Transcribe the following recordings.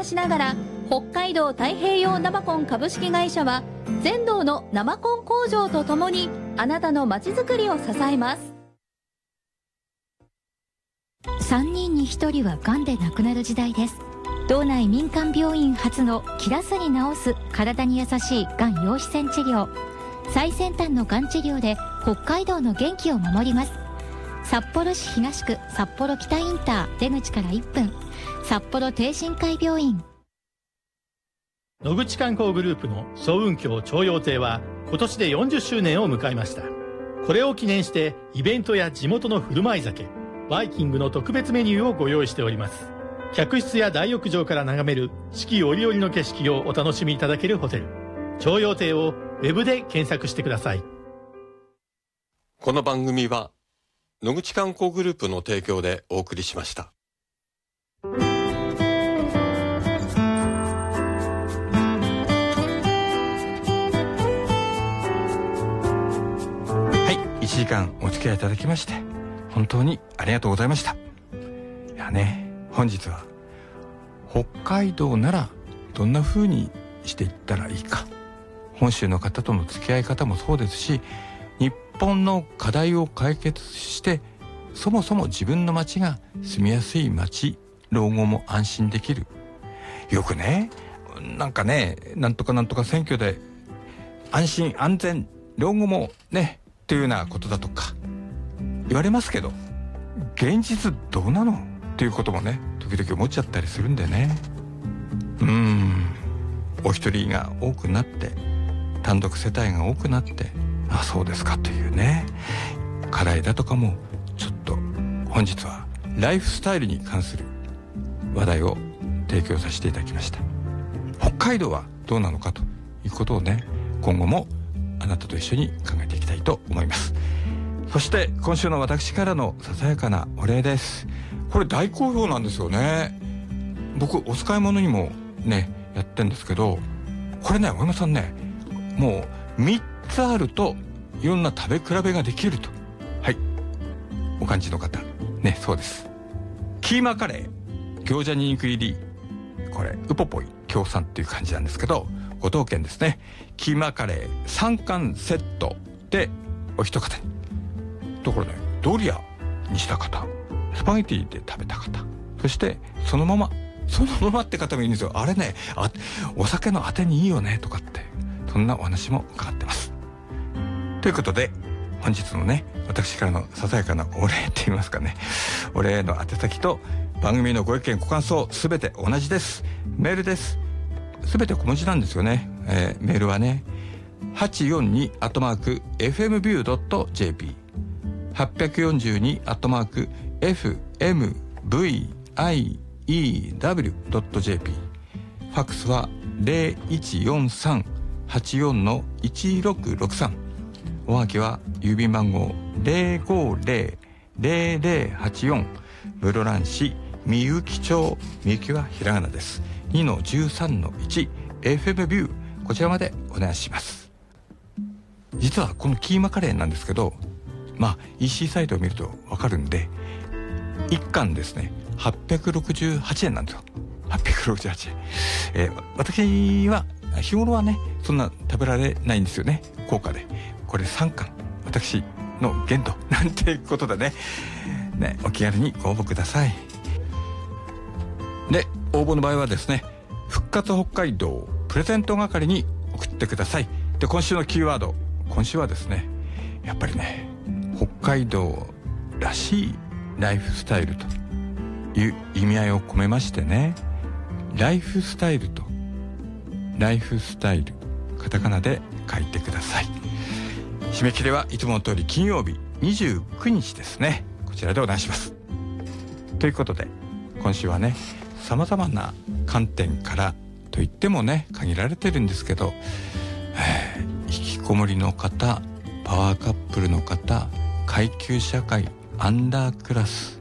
しながら、北海道太平洋生コン株式会社は全道の生コン工場とともにあなたのまちづくりを支えます。 3人に1人はがんで亡くなる時代です。道内民間病院初の切らずに治す体に優しいがん陽子線治療。最先端のがん治療で北海道の元気を守ります。札幌市東区札幌北インター出口から1分、札幌帝神会病院。 野口観光グループの小雲峡徴用亭は今年で40周年を迎えました。これを記念してイベントや地元の振る舞い酒、バイキングの特別メニューをご用意しております。客室や大浴場から眺める四季折々の景色をお楽しみいただけるホテル、徴用亭をウェブで検索してください。 この番組は野口観光グループの提供でお送りしました。 1時間お付き合いいただきまして本当にありがとうございました。いやね、本日は北海道ならどんな風にしていったらいいか、本州の方との付き合い方もそうですし、日本の課題を解決してそもそも自分の街が住みやすい街、老後も安心できる。よくね、なんかね、なんとかなんとか選挙で安心安全老後もねというようなことだとか言われますけど、現実どうなのっていうこともね時々思っちゃったりするんでね。お一人が多くなって単独世帯が多くなって、あ、そうですかというね課題だとかもちょっと本日はライフスタイルに関する話題を提供させていただきました。北海道はどうなのかということをね、今後もあなたと一緒に考えていきたいと思います。そして今週の私からのささやかなお礼です。これ大好評なんですよね。僕お使い物にもねやってんですけど、これね、大山さんね、もう3つあるといろんな食べ比べができると、はい、お感じの方ね、そうです。キーマカレー餃子にんにく入り、これウポポイ協賛っていう感じなんですけど、ご当県ですね。キーマカレー3貫セットでお一方に、ところね、ドリアにした方、スパゲティで食べた方、そしてそのままって方もいいんですよ。あれね、お酒のあてにいいよねとかって、そんなお話も伺ってます。ということで本日のね、私からのささやかなお礼って言いますかね、お礼の宛先と番組のご意見ご感想すべて同じです。メールです。すべて小文字なんですよね。メールはね 842@fmview.jp 842@fmview.jp、 ファックスは 0143-84-1663、おはがきは郵便番号 050-0084、 室蘭市みゆき町、みゆきはひらがなです。 2-13-1 FM ビュー、こちらまでお願いします。実はこのキーマカレーなんですけど、EC サイトを見るとわかるんで、1貫ですね868円なんですよ。868円、私は日頃はねそんな食べられないんですよね、高価で。これ3貫私の限度なんていうことでね、お気軽にご応募ください。で、応募の場合はですね、復活北海道プレゼント係に送ってください。で、今週のキーワード、今週はですね、やっぱりね、北海道らしいライフスタイルという意味合いを込めましてね、ライフスタイルとライフスタイル、カタカナで書いてください。締め切りはいつもの通り金曜日29日ですね。こちらでお願いします。ということで今週はね、さまざまな観点からといってもね限られてるんですけど、引きこもりの方、パワーカップルの方、階級社会、アンダークラス、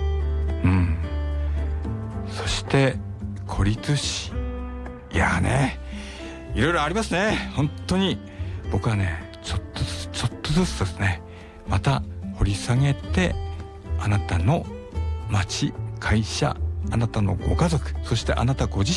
そして孤立死、いやね、いろいろありますね。本当に僕はね、ちょっとずつですね、また掘り下げて、あなたの町、会社、あなたのご家族、そしてあなたご自